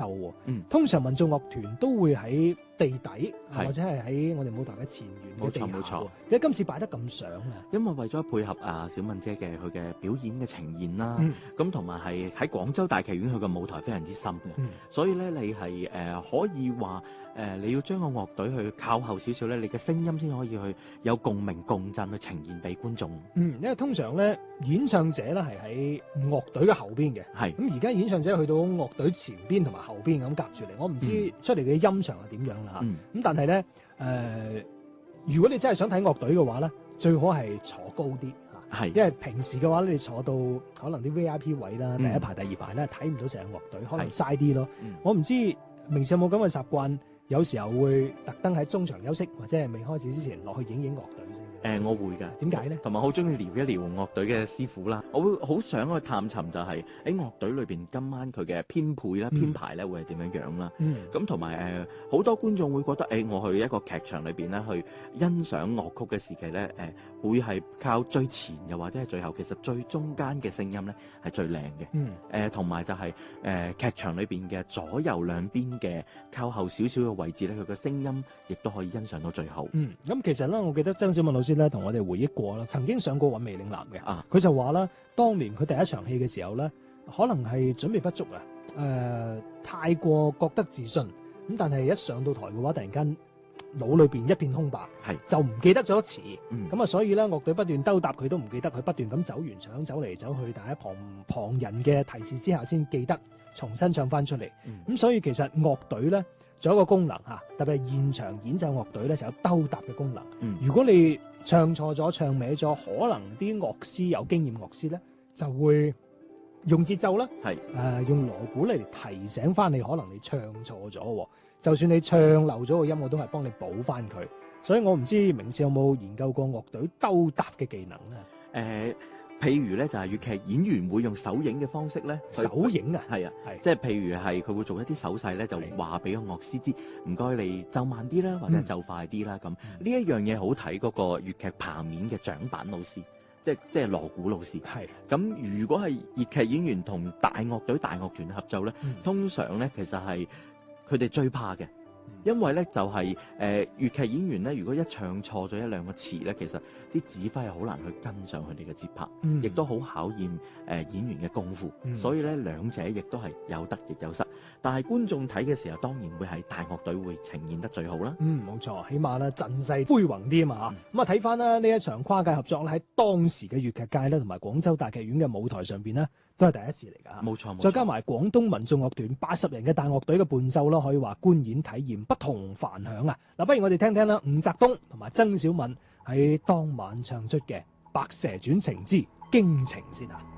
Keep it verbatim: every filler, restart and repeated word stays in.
喎。 嗯， 通常民族樂團都會喺地底，或者係喺我哋舞台嘅前緣嘅地下。 冇錯冇錯。 點解今次擺得咁上啊？ 因為為咗配合啊小敏姐嘅佢嘅表演嘅呈現啦， 嗯咁同埋係喺廣州大劇院佢嘅舞台非常之深嘅， 嗯所以咧你係誒、呃、可以話誒、呃、你要將個樂隊去靠後少少咧，你嘅聲音先可以去有共鳴共振去呈現俾觀眾。 嗯，因為通常咧演唱者咧係喺樂隊嘅後邊嘅， 係咁而家演唱者去到樂隊前邊同埋後邊咁夾住嚟，我唔知出嚟嘅音場係點樣啦嚇。咁、 嗯、 但係咧誒，如果你真係想睇樂隊嘅話咧，最好係坐高啲嚇， 係因為平時嘅話咧，你坐到可能啲 V I P 位啦， 嗯第一排、第二排咧睇唔到成個樂隊，可能嘥啲咯。 嗯、 我唔知明少有冇咁嘅習慣，有時候會特登喺中場休息或者係未開始之前落去影影樂隊先。 誒、呃，我會㗎。 點解咧？同埋好中意撩一撩樂隊嘅師傅啦。我會好想去探尋就係喺樂隊裏邊今晚佢嘅編配啦、 嗯、 編排咧會係點樣樣啦。 嗯。 咁同埋誒好多觀眾會覺得誒、欸，我去一個劇場裏邊咧去欣賞樂曲嘅時期咧，誒、呃、會係靠最前又或者係最後，其實最中間嘅聲音咧係最靚嘅。 嗯。 誒同埋就係、是、誒、呃、劇場裏邊嘅左右兩邊嘅靠後少少嘅位置咧，佢嘅聲音亦都可以欣賞到最後。 嗯。咁其實咧，我記得曾小敏老師咧同我哋回憶過啦，曾經上過韻味嶺南嘅， 啊， 佢就話啦，當年佢第一場戲嘅時候咧，可能係準備不足啊，誒、呃，太過覺得自信，咁但係一上到台嘅話，突然間腦裏邊一片空白， 係就唔記得咗詞，咁、 嗯、 啊，所以咧樂隊不斷兜搭佢都唔記得，佢不斷咁走完場走嚟走去，但係喺旁旁人嘅提示之下先記得重新唱翻出嚟，咁、嗯、所以其實樂隊咧仲有一個功能嚇，特別係現場演奏樂隊咧就有兜搭嘅功能、嗯，如果你唱錯咗、唱歪咗，可能啲樂師有經驗樂師咧就會用節奏啦，係誒、呃、用鑼鼓嚟提醒翻你，可能你唱錯咗，就算你唱漏咗個音，我都係幫你補翻佢。所以我唔知明少有冇研究過樂隊兜搭嘅技能咧？誒、 呃，譬如咧就係粵劇演員會用手影嘅方式咧， 手影啊， 係啊，係即係譬如係佢會做一啲手勢咧，就話俾個樂師知，唔該你奏慢啲啦，或者奏快啲啦。咁呢一樣嘢好睇嗰個粵劇棚面嘅掌板老師，即係即係鑼鼓老師。係咁，如果係粵劇演員同大樂隊、大樂團合奏咧、嗯，通常咧其實係佢哋最怕嘅。因為咧就係誒粵劇演員咧，如果一唱錯咗一兩個詞咧，其實啲指揮係好難去跟上佢哋嘅節拍，亦、嗯、都好考驗誒、呃、演員嘅功夫。嗯、所以咧兩者亦都係有得亦有失。但係觀眾睇嘅時候，當然會係大樂隊會呈現得最好啦。嗯，冇錯，起碼咧陣勢恢宏啲啊嘛。咁啊睇翻啦呢一場跨界合作咧，喺當時嘅粵劇界咧同埋廣州大劇院嘅舞台上邊咧，都係第一次嚟㗎。冇錯，冇錯。再加埋廣東民族樂團八十人嘅大樂隊嘅伴奏啦，可以話觀演體驗不同凡響啊！嗱，不如我哋聽聽啦，伍澤東同埋曾小敏喺當晚唱出嘅《白蛇傳情之驚情》先啊！